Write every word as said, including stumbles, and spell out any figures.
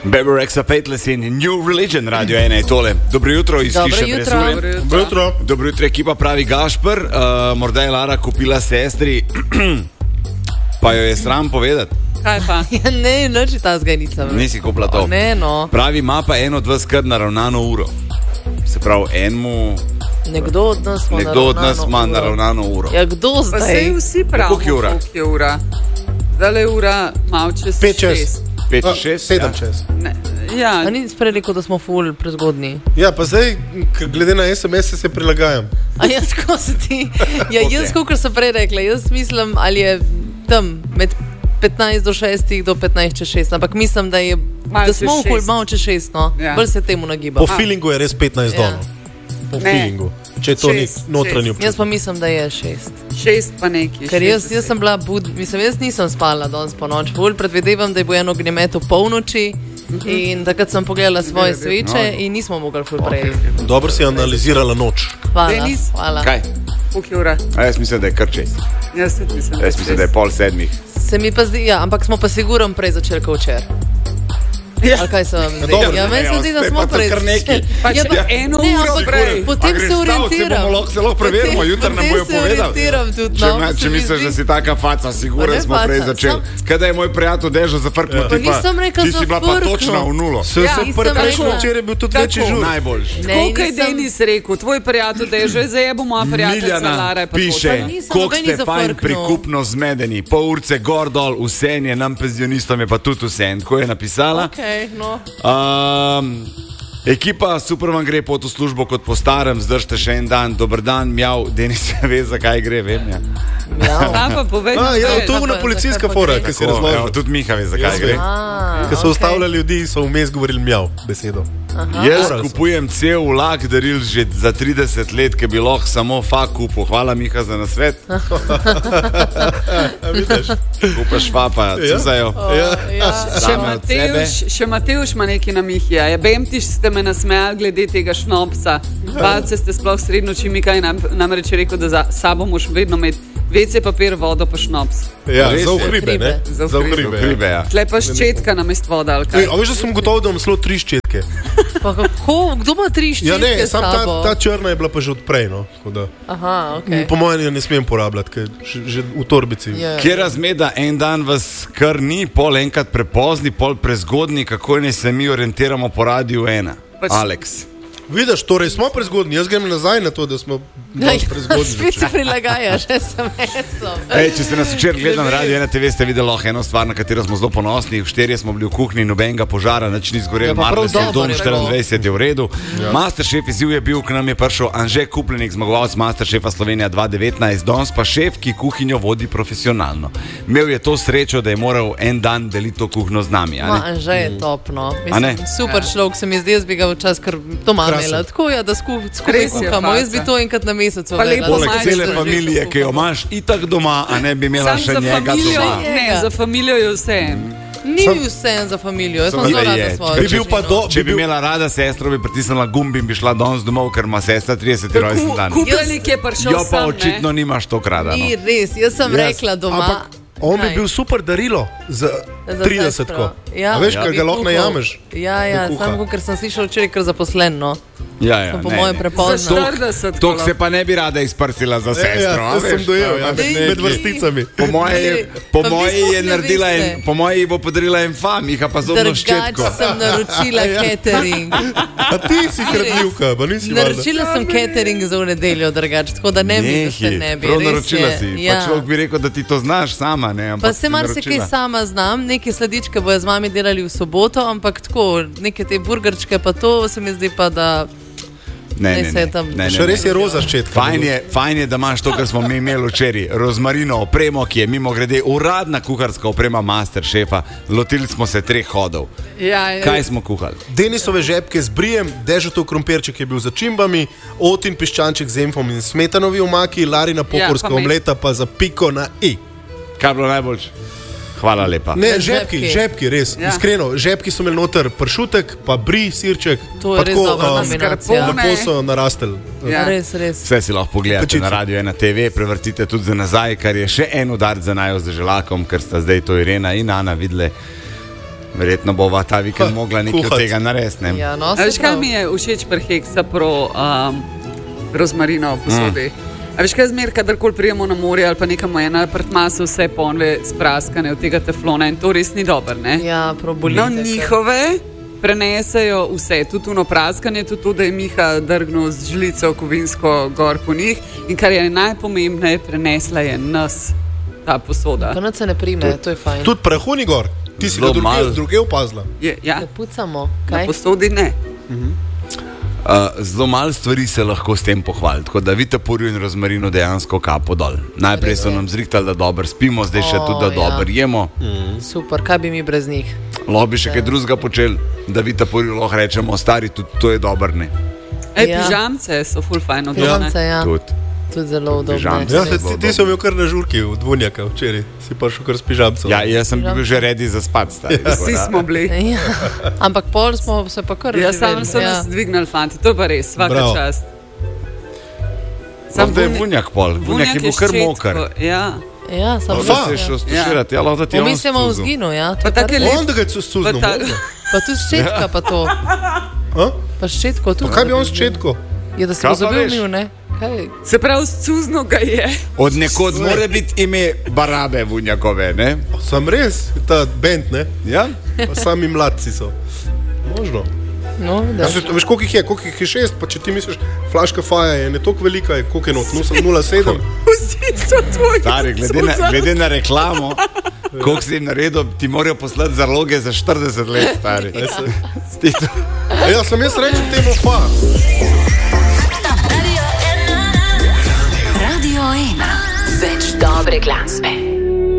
Bebe Rexha Faithless in New Religion, Radio ena je tole. Dobro jutro iz Dobro hiše jutro. Presulje. Dobro jutro. Dobro jutro, ekipa, pravi Gašper. Uh, morda je Lara kupila sestri, pa jo je sram povedati. Kaj pa? Ja, ne, noči ta zgajnica. Nisi kupila to. Ne, no. Pravi, ima pa eno od vas kar naravnano uro. Se pravi, enemu... Nekdo od nas ima Nekdo od nas ima uro. naravnano uro. Ja, kdo Pa zdaj? sej vsi pravimo, Koliko je ura? koliko je ura. Zdaj je ura malo čez Pet čez. šest. Pet, A, šest? Sedem ja. čez. Ne, ja, A ni sprej rekel, da smo ful prezgodni? Ja, pa zdaj, k- glede na es em es se prilagajam. A jaz, ko se ti... Ja, jaz, kot sem prej rekla, jaz mislim, ali je tam med petnajst do šestih do petnajst čez šest, ampak mislim, da je... Malo Da čez smo ful šest. malo čez šest, no. Ja. Bolj se temu nagiba. Po feelingu je res petnajst Ja. do. Po Ne. feelingu. Če je to nek Šest, notranji šest. Jaz občutek. pa mislim, da je šest. šest pa neki. Ker jaz, jaz sem bila bud, mislim, jaz nisem spala danes po noč, ful, predvidevam, da je bo en ognjemet v polnoči in takrat sem pogledala svoje sveče in nismo mogli ful prej. Dobro si analizirala noč. Hvala, Denis? hvala. Kaj? Koliko je ura? A jaz mislim, da je kar šest. Jaz tudi mislim, Jaz mislim, da je pol sedmih. Se mi pa zdi, ja, ampak smo pa sigurno prej začeli kot včeraj. Ja. Ali kaj se vam zdi? dobro. Ja, meni se Ne, zdi, da zdaj smo pa to prej kar nekaj. začeli. Pač Ja, pa eno ne, uro ampak prej. Potem A greš se stavit, se orientiram. bomo lahko- se lahko preverimo, Potem- jutri nam potem bojo se povedali. orientiram tudi, Če, no, me, se če mi misliš, zdi- da si taka faca, Pa sigurno ne smo faca, prej začeli. sam- Kaj da je moj prijatelj Dežo zafrknil, Ja. ti Pa pa, nisem rekla ti si bila pa zafrknil. točna v nulo. Se Ja, sem nisem preprešla, rekla. včeraj je bil tudi Tako. večji žur. Najboljši. Ne, Koliko je nisem- Denis rekel? Tvoj prijatelj, da je že zajebo moja prijateljica Lara. Miljana je pa piše, točna. nisem koliko nobeni ste fajn zafrknil. prikupno zmedeni. Pol urce gor dol, vse je nam penzionistom je pa tudi vse. Tako je napisala. Okay, no. Um, ekipa, super vam gre pot v službo kot po starem, zdržite še en dan, dober dan, mjav, Denis ve, zakaj gre, vem ja. Ja. A pa povej. A, ja, naprej. to je Zakaj ona pa- policijska zakaj pa fora, gre? ki si Tako, evo, razložila. tudi Miha ve, zakaj Jaz gre. vem. A, Ko so okej. ustavljali ljudi, so vmes govorili mjav besedo. Jaz Moral sem. kupujem cel vlak daril že za trideset let, ki bi lahko samo fak kupil. Hvala Miha za nasvet. A vidiš? Kupaš fapa, Ja. cuzajo. Ja. Ja. Še Same od sebe. Mateuš, še Mateuš ima nekaj na Mihija. Ja, Bemtiš ste me nasmejali glede tega šnopsa. Valce ste sploh srednjo oči, Mika je nam, namreč rekel, da za sabo moš vedno imeti ve ce papir, vodo pa šnops. Ja, Res za je. uhribe, ne? Za Za uhribe. uhribe, Hribe, ja. ja. Tle pa ščetka namest voda ali kaj. Ej, a veš, da sem gotov, da imam celo tri ščetke. Pa kako, kdo ima tri ščitke Ja, ne, s sam ta, sabo? ta črna je bila pa že odprej, no. Tako da, Aha, okej. po mojem jo ne smem porabljati, ker že, že v torbici. Ja. Kje razmeda en dan vas kar ni, pol enkrat prepozni, pol prezgodni, kako naj se mi orientiramo po radiju ena? Pač- Alex. Vidiš, torej smo prezgodni, jaz grem nazaj na to, da smo dosti prezgodni. Spet se prilagajaš es em esom. Ej, če ste nas včeraj gledali na Radio ena te ve, ste videli lahko eno stvar, na katero smo zelo ponosni. Štirje smo bili v kuhinji, nobenega požara, nič ni zgorelo, Ja, pa prav Marles je dobro dom je bilo. štiriindvajset je v redu. Ja. Masterchef izziv je bil, k nam je prišel Anže Kupljenik, zmagovalec Masterchefa Slovenija dva tisoč devetnajst, danes pa šef, ki kuhinjo vodi profesionalno. Imel je to srečo, da je moral en dan deliti to kuhinjo z nami. a ne? Ma, Anže je top, no. A ne? Mislim, super človek se mi zdi, jaz bi ga včasih kar doma Krasen. imela. Tako je, da sku- skupaj Res je kuhamo. Jaz bi faca. to enkrat na mesec Pa lepo uvedla. Poleg Majster cele že familije, ki jo imaš itak doma, a ne bi imela Sam še za njega familijo, doma. ne, za familijo je vse. Ni Sam- mi vse za familijo, jaz Samo sem zelo da je. rada svojo Bi bil pa družino. do, Če bi bi bil, imela rada sestro, bi pritisnila gumb in bi šla danes domov, ker ima sestra trideseti rojstni dan. Kupljenik je prišel Jo pa sam, očitno ne? nimaš to krada. Ni No. res, jaz sem Jaz- rekla doma. ampak on bi Kaj? bil super darilo za Za tridesetko. sestro. Ja, A veš, ja. kaj Bi ga lahko kuhal. najameš? Ja, ja, Da kuha. samo ker sem slišal včeraj, ker zaposlen, no. Ja, ja, Sem po ne, mojem ne. prepozna. Za štirideset Tok se kolo. pa ne bi rada izprsila za Ja, sestro. a jaz sem veš, dojel, to ja, je med, nekaj. med vrsticami. Po moje, po Pa vi moje sploh je ne naredila veste. en, po moje ji bo podarila en fam, jih pa zobno Drugače ščetko. sem naročila Ja. catering. A ti si kradljivka, pa nisi valjda. Naročila sem catering za v nedeljo, drugače, tako da ne bi, da se ne bi. prav res naročila je. si. Ja. Pa človek bi rekel, da ti to znaš sama, ne? Ampak Pa si se marsikaj naročila. sama znam, neke sladičke bojo z vami delali v soboto, ampak tako, neke te burgerčke pa to se mi zdi pa, da Ne, ne ne, se ne, tam- ne, ne, Še ne. res je roza ščetka. Fajn je, fajn je, da imaš to, kar smo mi imeli včeraj, rozmarino opremo, ki je mimo grede uradna kuharska oprema Masterchefa. Lotili smo se treh hodov. Ja, ja. Kaj smo kuhali? Denisove žepke z brijem, dežutov krompirček je bil za čimbami, otin piščanček z enfom in smetanovi omaki, Larina pohorska pa meni- omleta pa za piko na i. Kaj je bilo najboljše? Hvala lepa. Ne, Ja, žepki, žepki. žepki, res. Ja. Ja. Iskreno, žepki so imeli noter pršutek, pa bri, sirček. To je pa res tako, dobra um, kombinacija. skarpone. Lepo so narastel. Ja. Res, res. Vse si lahko pogledate Pečice. na Radio ena te ve, prevrtite tudi za nazaj, kar je še en udarc za najo z želakom, ker sta zdaj to Irena in Ana videli. Verjetno bova ta vikend mogla nekaj od kuhat. tega narediti. Ne? Ja, no, A veš, se kaj prav. mi je všeč pri Heksa Pro um, rozmarina v posodi? Mm. A veš, kaj zmer, kadarkoli prijemo na morje ali pa nekam v en apartma, so vse ponve spraskane od tega teflona in to res ni dobro, ne? Ja, probolite. No, njihove prenesejo vse, tudi tuno praskanje, tudi to, da je Miha drgnil z žlico kovinsko gor po njih in kar je najpomembneje, prenesla je nas ta posoda. To se ne prime, to je fajn. Tudi prahu ni gor, ti si Zelo ga malo. druge, druge opazila. Je, ja, Ne pucamo, na kaj? posodi ne. Uh, zelo malo stvari se lahko s tem pohvali, tako da vidite porju in rozmarino dejansko kapo dol. Najprej so nam zrihtali, da dobro spimo, zdaj še O, tudi, da ja. dobro jemo. Super, kaj bi mi brez njih? Lahko bi še kaj drugega počeli, da vidite porju lahko rečemo, stari, tudi to je dobro, ne? Ej, Ja. pižamce so ful fajn od Pižamce, one. ja. Tudi. Tudi zelo udobno. Pižamce. Ja, Res. ti, ti si imel kar na žurki v Dvunjaka včeraj, si pa šel kar s pižamcem. Ja, jaz sem bil že redi za spat, stari. Vsi smo bili. Ja. Ampak pol smo se pa kar Ja, razživeli, sami so nas dvignili, fanti, to pa res, svaka Bravo. čast. Sam da je Vunjak- vunjak pol, vunjak je bil kar ščetko, moker. Ja. Ja, samo Pa se je šel stuširati, ja, lahko da ti je on Pomislimo v stuzil. zginu, ja. to Pa je take res. lep- On, da ga je suznil. Pa ta- Pa tudi ščetka pa to. A? Pa ščetko tudi. Kaj bi on s četko? Je, da se Kaj bo pa zobil veš? mil, ne? Kaj? Se pravi, scuzno ga je. Od nekod mora biti ime Barabe vunjakove, ne? Sam res, ta bend, ne? Ja? Pa sami mladci so. Možno. No, Ja, da. se, veš, koliko jih je? Koliko jih je šest? Pa če ti misliš, flaška faja je ne toliko velika, je koliko je not? nula celih sedem. Vsi so tvoji. Stari, glede na, glede na reklamo, koliko si jim naredil, ti morajo poslati zaloge za štirideset let, stari. Ti to- Ja, sem jaz rečem temu fa. Radio ena. Več dobre glasbe.